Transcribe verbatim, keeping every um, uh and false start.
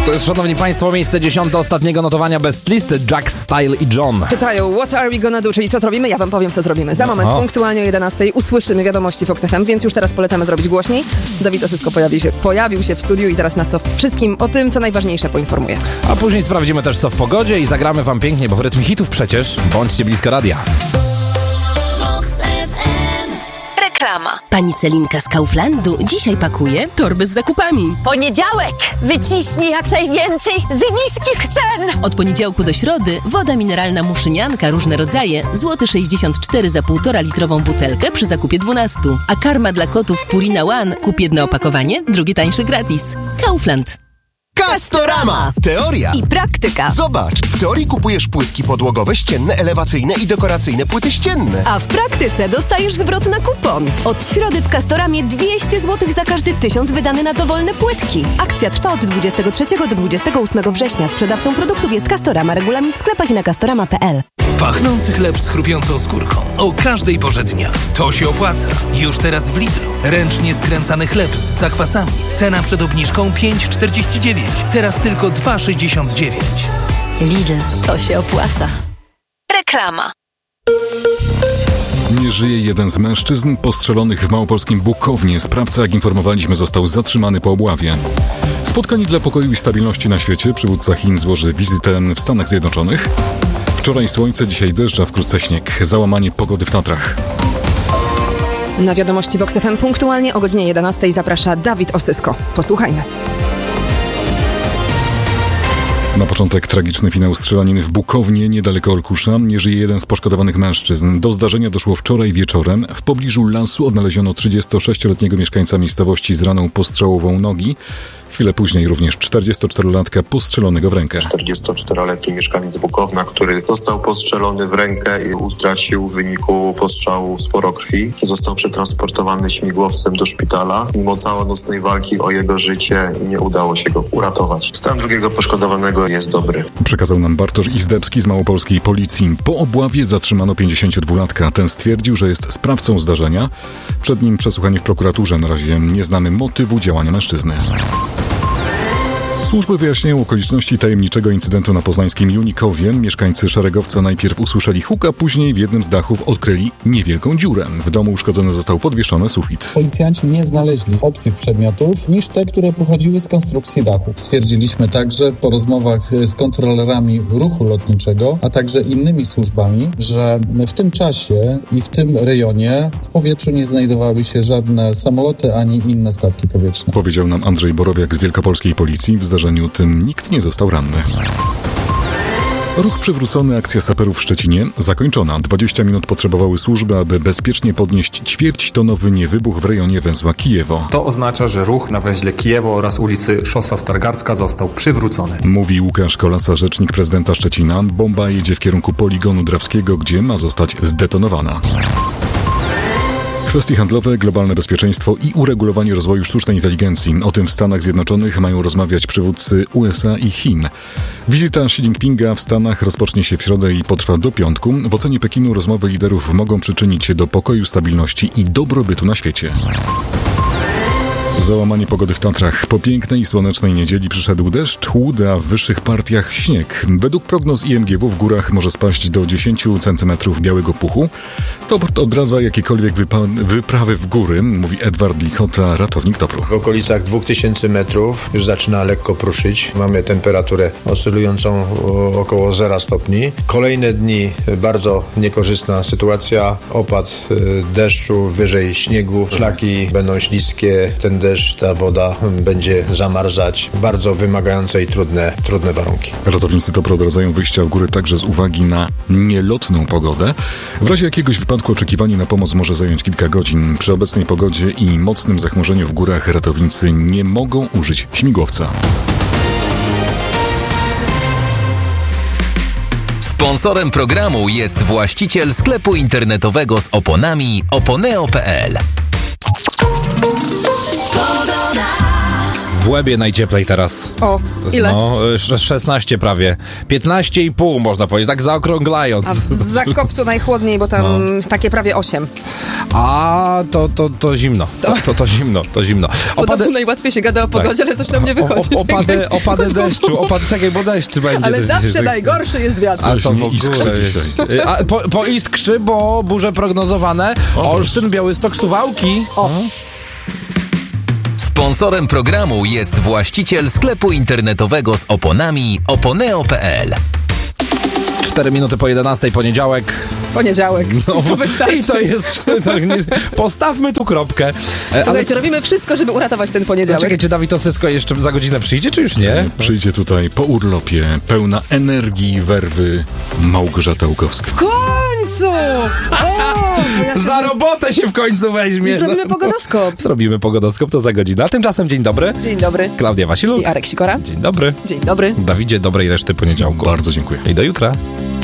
Szanowni Państwo, miejsce dziesiąte ostatniego notowania Best Listy, Jack, Style i John. Pytają, what are we gonna do, czyli co zrobimy? Ja wam powiem, co zrobimy. Za moment, o. punktualnie o jedenastej usłyszymy wiadomości Fox F M, więc już teraz polecamy zrobić głośniej. Dawid Osysko pojawił się, pojawił się w studiu i zaraz nas o wszystkim, o tym, co najważniejsze, poinformuje. A później sprawdzimy też, co w pogodzie i zagramy wam pięknie, bo w rytmie hitów przecież bądźcie blisko radia. Reklama. Pani Celinka z Kauflandu dzisiaj pakuje torby z zakupami. Poniedziałek! Wyciśnij jak najwięcej z niskich cen! Od poniedziałku do środy woda mineralna Muszynianka, różne rodzaje, złoty sześćdziesiąt cztery za półtora litrową butelkę przy zakupie dwunastu. A karma dla kotów Purina One, kup jedno opakowanie, drugie tańsze gratis. Kaufland. Castorama! Teoria i praktyka. Zobacz, w teorii kupujesz płytki podłogowe, ścienne, elewacyjne i dekoracyjne płyty ścienne. A w praktyce dostajesz zwrot na kupon. Od środy w Castoramie dwieście złotych za każdy tysiąc wydany na dowolne płytki. Akcja trwa od dwudziestego trzeciego do dwudziestego ósmego września. Sprzedawcą produktów jest Castorama. Regulamin w sklepach i na castorama kropka p l. Pachnący chleb z chrupiącą skórką. O każdej porze dnia. To się opłaca. Już teraz w Lidlu. Ręcznie skręcany chleb z zakwasami. Cena przed obniżką pięć czterdzieści dziewięć. Teraz tylko dwa sześćdziesiąt dziewięć. Lidl. To się opłaca. Reklama. Nie żyje jeden z mężczyzn postrzelonych w małopolskim Bukownie. Sprawca, jak informowaliśmy, został zatrzymany po obławie. Spotkanie dla pokoju i stabilności na świecie. Przywódca Chin złoży wizytę w Stanach Zjednoczonych. Wczoraj słońce, dzisiaj deszcz, a wkrótce śnieg. Załamanie pogody w Tatrach. Na wiadomości Vox F M punktualnie o godzinie jedenastej zaprasza Dawid Osysko. Posłuchajmy. Na początek tragiczny finał strzelaniny w Bukownie, niedaleko Olkusza. Nie żyje jeden z poszkodowanych mężczyzn. Do zdarzenia doszło wczoraj wieczorem. W pobliżu lasu odnaleziono trzydziestosześcioletniego mieszkańca miejscowości z raną postrzałową nogi. Chwilę później również czterdziestoczterolatka postrzelonego w rękę. czterdziestoczteroletni mieszkaniec Bukowna, który został postrzelony w rękę i utracił w wyniku postrzału sporo krwi. Został przetransportowany śmigłowcem do szpitala. Mimo całonocnej walki o jego życie nie udało się go uratować. Stan drugiego poszkodowanego jest dobry. Przekazał nam Bartosz Izdebski z małopolskiej policji. Po obławie zatrzymano pięćdziesięciodwulatka. Ten stwierdził, że jest sprawcą zdarzenia. Przed nim przesłuchanie w prokuraturze. Na razie nie znamy motywu działania mężczyzny. Służby wyjaśniają okoliczności tajemniczego incydentu na poznańskim Junikowie. Mieszkańcy Szeregowca najpierw usłyszeli huk, a później w jednym z dachów odkryli niewielką dziurę. W domu uszkodzony został podwieszony sufit. Policjanci nie znaleźli obcych przedmiotów niż te, które pochodziły z konstrukcji dachu. Stwierdziliśmy także po rozmowach z kontrolerami ruchu lotniczego, a także innymi służbami, że w tym czasie i w tym rejonie w powietrzu nie znajdowały się żadne samoloty ani inne statki powietrzne. Powiedział nam Andrzej Borowiak z Wielkopolskiej Policji. W zdarzeniu tym nikt nie został ranny. Ruch przywrócony, akcja saperów w Szczecinie zakończona. dwadzieścia minut potrzebowały służby, aby bezpiecznie podnieść ćwierćtonowy niewybuch w rejonie węzła Kijewo. To oznacza, że ruch na węźle Kijewo oraz ulicy Szosa Stargardzka został przywrócony. Mówi Łukasz Kolasa, rzecznik prezydenta Szczecina. Bomba jedzie w kierunku poligonu Drawskiego, gdzie ma zostać zdetonowana. Kwestie handlowe, globalne bezpieczeństwo i uregulowanie rozwoju sztucznej inteligencji. O tym w Stanach Zjednoczonych mają rozmawiać przywódcy U S A i Chin. Wizyta Xi Jinpinga w Stanach rozpocznie się w środę i potrwa do piątku. W ocenie Pekinu rozmowy liderów mogą przyczynić się do pokoju, stabilności i dobrobytu na świecie. Załamanie pogody w Tatrach. Po pięknej i słonecznej niedzieli przyszedł deszcz, chłód, a w wyższych partiach śnieg. Według prognoz I M G W w górach może spaść do dziesięć centymetrów białego puchu. Topr odradza jakiekolwiek wypa- wyprawy w góry, mówi Edward Lichota, ratownik Topru. W okolicach dwóch tysięcy metrów już zaczyna lekko pruszyć. Mamy temperaturę oscylującą około zera stopni. Kolejne dni bardzo niekorzystna sytuacja. Opad deszczu, wyżej śniegu, szlaki będą śliskie, ten deszcz, ta woda będzie zamarzać. Bardzo wymagające i trudne, trudne warunki. Ratownicy Topru odradzają wyjścia w góry także z uwagi na nielotną pogodę. W razie jakiegoś wypadku oczekiwanie na pomoc może zająć kilka godzin. Przy obecnej pogodzie i mocnym zachmurzeniu w górach ratownicy nie mogą użyć śmigłowca. Sponsorem programu jest właściciel sklepu internetowego z oponami oponeo kropka p l. W Łebie najcieplej teraz. O, ile? No, szesnaście prawie. piętnaście i pół można powiedzieć, tak zaokrąglając. A w Zakopcu najchłodniej, bo tam no. takie prawie osiem. A, to, to, to zimno. To, to, to zimno, to zimno. Opady... Bo najłatwiej się gada o pogodzie, tak. ale coś tam nie wychodzi. O, opady, opady deszczu, opad, czekaj, bo deszcz będzie. Ale zawsze się... najgorszy jest wiatr. A to w ogóle A, po, po iskrzy, bo burze prognozowane. O, Olsztyn, Białystok, Suwałki. O. Sponsorem programu jest właściciel sklepu internetowego z oponami oponeo kropka pe el. cztery minuty po jedenastej, poniedziałek. Poniedziałek. No, I to wystarczy. I to jest... Postawmy tu kropkę. Słuchajcie, ale... robimy wszystko, żeby uratować ten poniedziałek. Czekaj, czy Dawid Osysko jeszcze za godzinę przyjdzie, czy już nie? Przyjdzie tutaj po urlopie, pełna energii i werwy Małgorzata Łukowska. W końcu! O, ja za się... robotę się w końcu weźmie. I zrobimy pogodoskop. Zrobimy pogodoskop, to za godzinę. A tymczasem dzień dobry. Dzień dobry. Klaudia Wasiluk. I Arek Sikora. Dzień dobry. Dzień dobry. Dawidzie, dobrej reszty poniedziałku. Bardzo dziękuję. I do jutra.